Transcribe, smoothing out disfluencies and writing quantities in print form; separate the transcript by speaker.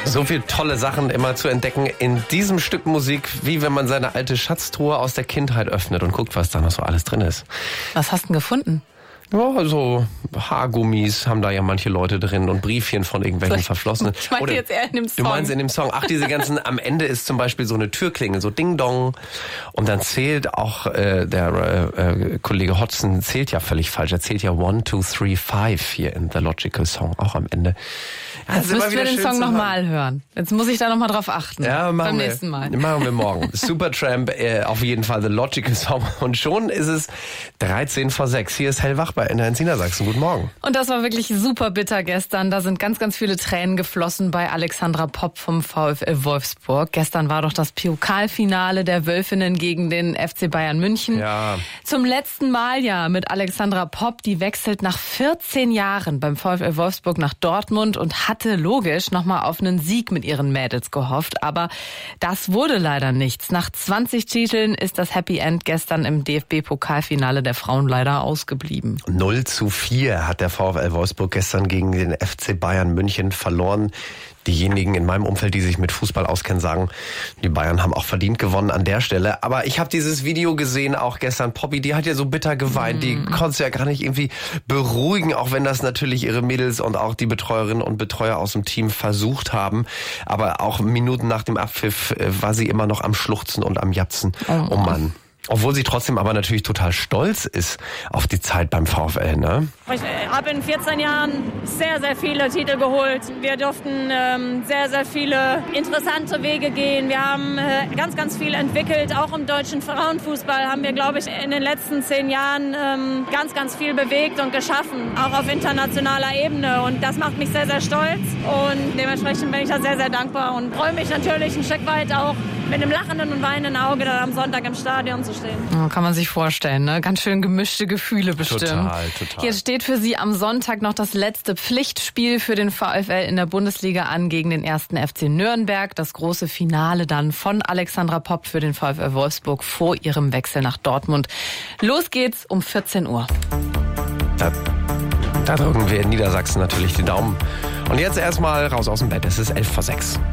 Speaker 1: So viele tolle Sachen immer zu entdecken in diesem Stück Musik, wie wenn man seine alte Schatztruhe aus der Kindheit öffnet und guckt, was da noch so alles drin ist.
Speaker 2: Was hast du denn gefunden?
Speaker 1: Ja, so Haargummis haben da ja manche Leute drin und Briefchen von irgendwelchen Verflossenen.
Speaker 2: Ich meinte jetzt eher in dem Song.
Speaker 1: Du meinst in dem Song. Ach, diese ganzen, am Ende ist zum Beispiel so eine Türklingel, so Ding Dong. Und dann zählt auch der Kollege Hodgson zählt ja völlig falsch. Er zählt ja 1, 2, 3, 5 hier in The Logical Song, auch am Ende. Ja,
Speaker 2: jetzt müssen wir den Song nochmal hören. Jetzt muss ich da nochmal drauf achten.
Speaker 1: Ja,
Speaker 2: beim nächsten Mal.
Speaker 1: Machen wir morgen. Supertramp, auf jeden Fall The Logical Song. Und schon ist es 13 vor 6. Hier ist Hellwach bei NDR Niedersachsen. Guten Morgen.
Speaker 2: Und das war wirklich super bitter gestern. Da sind ganz, ganz viele Tränen geflossen bei Alexandra Popp vom VfL Wolfsburg. Gestern war doch das Pokalfinale der Wölfinnen gegen den FC Bayern München.
Speaker 1: Ja.
Speaker 2: Zum letzten Mal ja mit Alexandra Popp. Die wechselt nach 14 Jahren beim VfL Wolfsburg nach Dortmund und hatte logisch nochmal auf einen Sieg mit ihren Mädels gehofft. Aber das wurde leider nichts. Nach 20 Titeln ist das Happy End gestern im DFB-Pokalfinale der Frauen leider ausgeblieben.
Speaker 1: 0:4 hat der VfL Wolfsburg gestern gegen den FC Bayern München verloren. Diejenigen in meinem Umfeld, die sich mit Fußball auskennen, sagen, die Bayern haben auch verdient gewonnen an der Stelle. Aber ich habe dieses Video gesehen, auch gestern. Poppy, die hat ja so bitter geweint. Die konnte ja gar nicht irgendwie beruhigen, auch wenn das natürlich ihre Mädels und auch die Betreuerinnen und Betreuer aus dem Team versucht haben. Aber auch Minuten nach dem Abpfiff war sie immer noch am Schluchzen und am Japsen. Oh Mann. Obwohl sie trotzdem aber natürlich total stolz ist auf die Zeit beim VfL, ne?
Speaker 3: Ich habe in 14 Jahren sehr, sehr viele Titel geholt. Wir durften sehr, sehr viele interessante Wege gehen. Wir haben ganz, ganz viel entwickelt. Auch im deutschen Frauenfußball haben wir, glaube ich, in den letzten 10 Jahren ganz, ganz viel bewegt und geschaffen. Auch auf internationaler Ebene. Und das macht mich sehr, sehr stolz. Und dementsprechend bin ich da sehr, sehr dankbar und freue mich natürlich ein Stück weit auch mit einem lachenden und weinenden Auge dann am Sonntag im Stadion zu stehen.
Speaker 2: Kann man sich vorstellen, ne? Ganz schön gemischte Gefühle bestimmt.
Speaker 1: Total.
Speaker 2: Jetzt steht für Sie am Sonntag noch das letzte Pflichtspiel für den VfL in der Bundesliga an gegen den 1. FC Nürnberg. Das große Finale dann von Alexandra Popp für den VfL Wolfsburg vor ihrem Wechsel nach Dortmund. Los geht's um 14 Uhr.
Speaker 1: Da drücken wir in Niedersachsen natürlich die Daumen. Und jetzt erstmal raus aus dem Bett. Es ist 11 vor 6.